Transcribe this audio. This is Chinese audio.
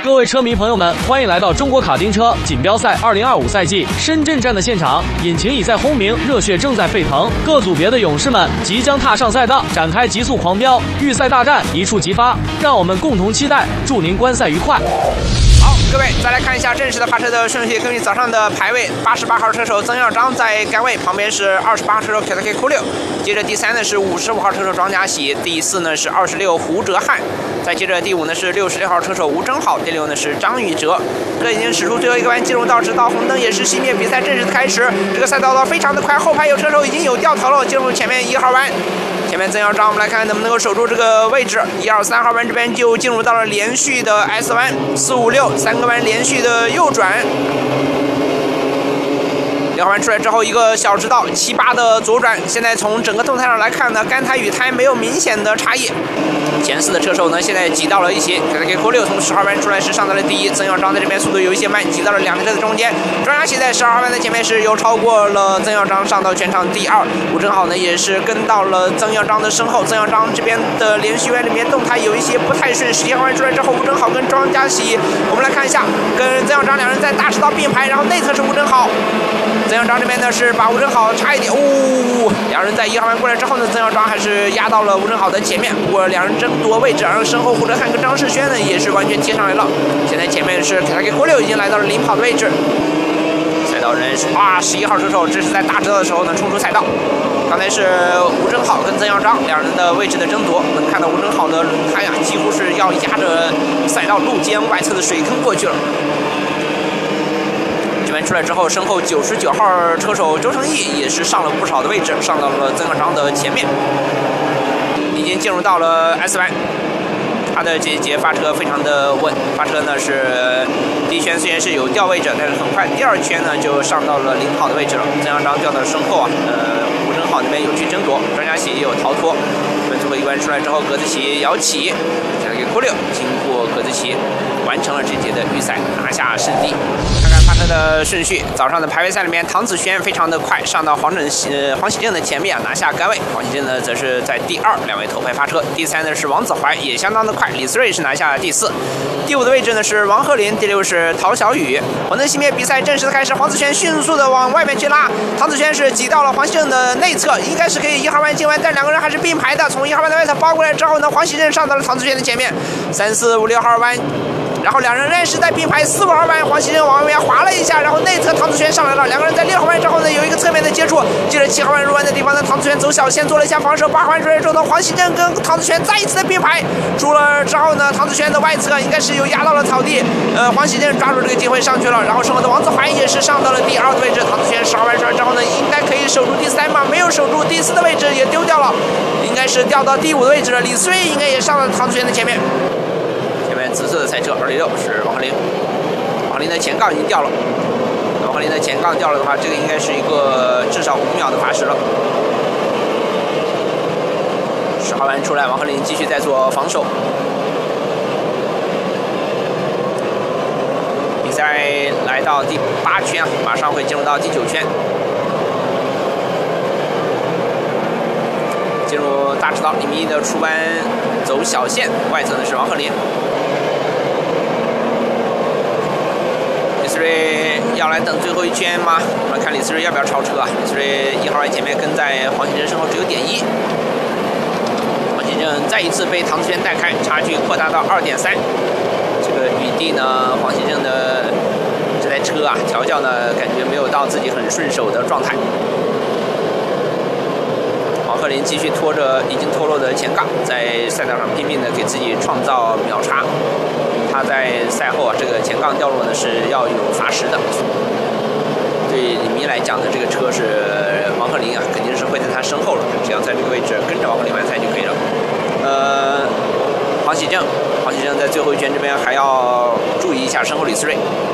各位车迷朋友们，欢迎来到中国卡丁车锦标赛2025赛季深圳站的现场，引擎已在轰鸣，热血正在沸腾，各组别的勇士们即将踏上赛道，展开极速狂飙，预赛大战一触即发，让我们共同期待，祝您观赛愉快。 好，各位再来看一下正式的发车的顺序，根据早上的排位，88号车手曾耀章在杆位，旁边是28号车手凯特 K 库六，接着第3呢是55号车手庄家喜，第4呢是26胡哲瀚，再接着第5呢是66号车手吴征浩，第6呢是张宇哲。这已经驶出最后一个弯，进入到直道红灯，也是熄灭比赛正式的开始。这个赛道非常的快，后排有车手已经有掉头了，进入前面1号弯。前面曾耀章，我们来看能不能够守住这个位置。1、2、3号弯这边就进入到了连续的 S 弯，4、5、6 3个弯连续的右转。6号弯出来之后，一个小直道7、8的左转。现在从整个动态上来看呢，干胎与胎没有明显的差异。前4的车手呢，现在挤到了一起。给扣6从10号弯出来是上到了第1，曾耀章在这边速度有一些慢，挤到了2台车的中间。庄家喜在12号弯的前面是又超过了曾耀章，上到全场第2。吴征浩呢也是跟到了曾耀章的身后。曾耀章这边的连续弯里面动态有一些不太顺。11号弯出来之后，吴征浩跟庄家喜，我们来看一下，跟曾耀章两人在大直道并排，然后内侧是吴征浩。曾耀章这边呢是把吴征浩差一点，两人在1号弯过来之后呢，曾耀章还是压到了吴征浩的前面，不过两人争夺位置，然后身后胡哲瀚跟张世轩呢也是完全贴上来了。现在前面是凯特 K 库六已经来到了领跑的位置。赛道人是11号车手，这是在大直道的时候呢冲出赛道。刚才是吴征浩跟曾耀章两人的位置的争夺，能看到吴征浩的轮胎啊几乎是要压着赛道路肩外侧的水坑过去了。出来之后，身后99号车手周成义也是上了不少的位置，上到了曾耀章的前面，已经进入到了 S 弯。他的这一节发车非常的稳，发车呢是第一圈虽然是有掉位置，但是很快第2圈呢就上到了领跑的位置了。曾耀章掉到身后啊，吴征浩那边有去争夺，庄家喜也有逃脱。最后一弯出来之后，格子旗摇起，这个库六经过格子旗完成了这节的预赛，拿下胜利。看看发车的顺序，早上的排位赛里面，唐子轩非常的快，上到黄喜正的前面拿下杆位，黄喜正呢则是在第2，两位头排发车。第3呢是王子怀，也相当的快，李思睿是拿下第4。第5的位置呢是王鹤林，第6是陶小宇。红灯熄灭，比赛正式的开始，黄子轩迅速的往外面去拉，唐子轩是挤到了黄喜正的内侧，应该是可以1号弯进弯，但两个人还是并排的。从1号弯的外侧包过来之后呢，黄喜正上到了唐子轩的前面，3、4、5、6号弯。然后两人仍是在并排，4、5号弯，黄喜正往外面滑了一下，然后内侧唐子轩上来了，两个人在6号弯之后呢有一个侧面的接触，接着7号弯入弯的地方呢，唐子轩走小线做了一下防守，8号弯出来之后呢，黄喜正跟唐子轩再一次的并排，出了之后呢，唐子轩的外侧应该是有压到了草地，黄喜正抓住这个机会上去了，然后身后的王子怀也是上到了第2的位置，唐子轩10号弯出来之后呢，应该可以守住第3嘛，没有守住，第4的位置也丢掉了，应该是掉到第5的位置了，李思睿应该也上了唐子轩的前面。紫色的赛车206是王鹤林，王鹤林的前杠已经掉了。王鹤林的前杠掉了的话，这个应该是一个至少5秒的罚时了。10号弯出来，王鹤林继续在做防守。比赛来到第8圈啊，马上会进入到第9圈。进入大直道1米1的出弯，走小线，外侧呢是王鹤林。李思睿要来等最后一圈吗？我们看李思睿要不要超车啊？李思睿1号弯前面跟在黄喜正身后只有0.1，黄喜正再一次被唐子轩带开，差距扩大到2.3。这个雨地呢，黄喜正的这台车啊，调教呢感觉没有到自己很顺手的状态。王鹤林继续拖着已经脱落的前杠，在赛道上拼命的给自己创造秒差。他在赛后啊，这个前杠掉落呢是要有罚时的。对李迷来讲呢，这个车是王鹤林啊，肯定是会在他身后了，只要在这个位置跟着王鹤林完赛就可以了。黄喜正在最后一圈这边还要注意一下身后李思睿。